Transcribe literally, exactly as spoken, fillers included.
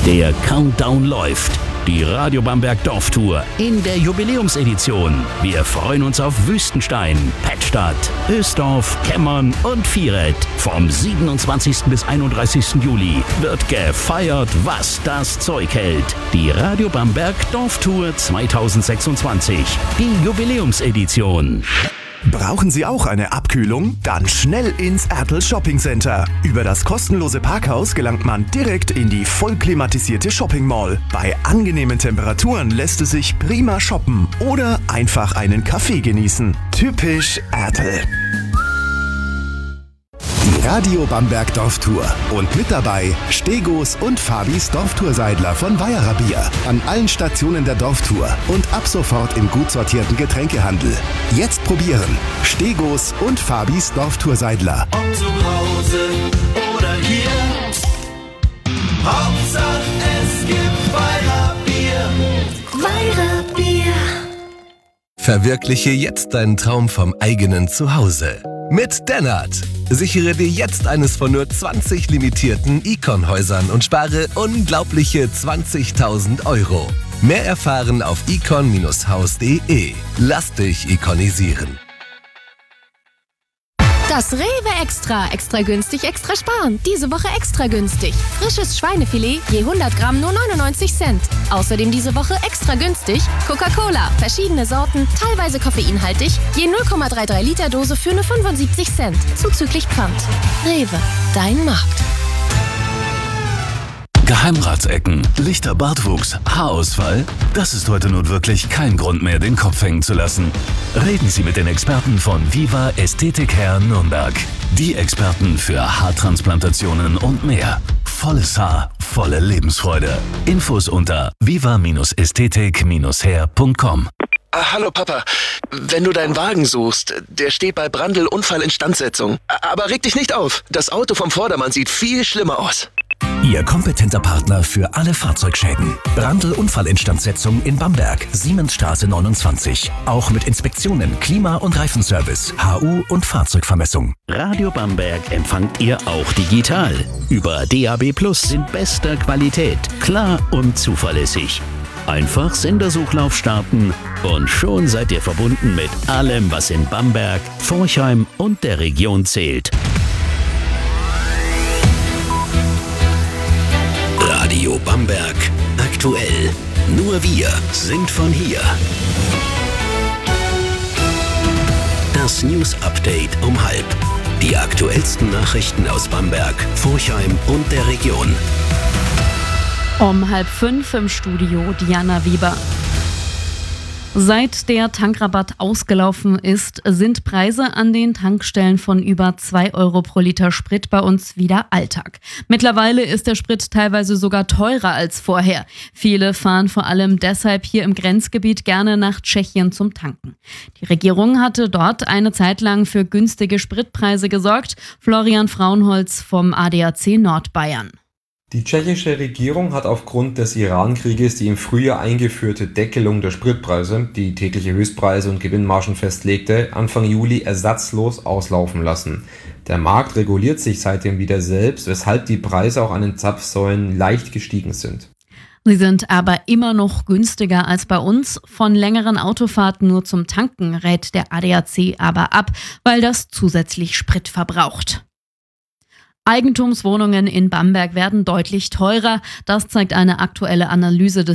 Der Countdown läuft. Die Radio Bamberg Dorftour in der Jubiläumsedition. Wir freuen uns auf Wüstenstein, Pettstadt, Ösdorf, Kemmern und Viereck. Vom siebenundzwanzigsten bis einunddreißigsten Juli wird gefeiert, was das Zeug hält. Die Radio Bamberg Dorftour zweitausendsechsundzwanzig. Die Jubiläumsedition. Brauchen Sie auch eine Abkühlung? Dann schnell ins Ertl Shopping Center. Über das kostenlose Parkhaus gelangt man direkt in die voll klimatisierte Shopping Mall. Bei angenehmen Temperaturen lässt es sich prima shoppen oder einfach einen Kaffee genießen. Typisch Ertl. Die Radio Bamberg Dorftour. Und mit dabei Stegos und Fabis Dorftourseidler von Weierer Bier. An allen Stationen der Dorftour und ab sofort im gut sortierten Getränkehandel. Jetzt probieren. Stegos und Fabis Dorftourseidler. Ob zu Hause oder hier. Hauptsache es gibt Weierer Bier. Weierer Bier. Verwirkliche jetzt deinen Traum vom eigenen Zuhause. Mit Dennert. Sichere dir jetzt eines von nur zwanzig limitierten Icon-Häusern und spare unglaubliche zwanzigtausend Euro. Mehr erfahren auf icon Bindestrich haus Punkt de. Lass dich ikonisieren. Das Rewe Extra. Extra günstig, extra sparen. Diese Woche extra günstig. Frisches Schweinefilet je hundert Gramm nur neunundneunzig Cent. Außerdem diese Woche extra günstig Coca-Cola. Verschiedene Sorten, teilweise koffeinhaltig. Je null Komma dreiunddreißig Liter Dose für nur fünfundsiebzig Cent. Zuzüglich Pfand. Rewe. Dein Markt. Geheimratsecken, lichter Bartwuchs, Haarausfall? Das ist heute nun wirklich kein Grund mehr, den Kopf hängen zu lassen. Reden Sie mit den Experten von Viva Ästhetik Hair Nürnberg. Die Experten für Haartransplantationen und mehr. Volles Haar, volle Lebensfreude. Infos unter viva Ästhetik Hair Punkt com. Ah, hallo Papa, wenn du deinen Wagen suchst, der steht bei Brandl Unfallinstandsetzung. Aber reg dich nicht auf, das Auto vom Vordermann sieht viel schlimmer aus. Ihr kompetenter Partner für alle Fahrzeugschäden. Brandl Unfallinstandsetzung in Bamberg, Siemensstraße neunundzwanzig. Auch mit Inspektionen, Klima- und Reifenservice, H U und Fahrzeugvermessung. Radio Bamberg empfangt ihr auch digital. Über D A B Plus in bester Qualität, klar und zuverlässig. Einfach Sendersuchlauf starten und schon seid ihr verbunden mit allem, was in Bamberg, Forchheim und der Region zählt. Radio Bamberg. Aktuell. Nur wir sind von hier. Das News Update um halb. Die aktuellsten Nachrichten aus Bamberg, Forchheim und der Region. Um halb fünf im Studio Diana Weber. Seit der Tankrabatt ausgelaufen ist, sind Preise an den Tankstellen von über zwei Euro pro Liter Sprit bei uns wieder Alltag. Mittlerweile ist der Sprit teilweise sogar teurer als vorher. Viele fahren vor allem deshalb hier im Grenzgebiet gerne nach Tschechien zum Tanken. Die Regierung hatte dort eine Zeit lang für günstige Spritpreise gesorgt. Florian Frauenholz vom A D A C Nordbayern. Die tschechische Regierung hat aufgrund des Iran-Krieges die im Frühjahr eingeführte Deckelung der Spritpreise, die tägliche Höchstpreise und Gewinnmargen festlegte, Anfang Juli ersatzlos auslaufen lassen. Der Markt reguliert sich seitdem wieder selbst, weshalb die Preise auch an den Zapfsäulen leicht gestiegen sind. Sie sind aber immer noch günstiger als bei uns. Von längeren Autofahrten nur zum Tanken rät der A D A C aber ab, weil das zusätzlich Sprit verbraucht. Eigentumswohnungen in Bamberg werden deutlich teurer. Das zeigt eine aktuelle Analyse des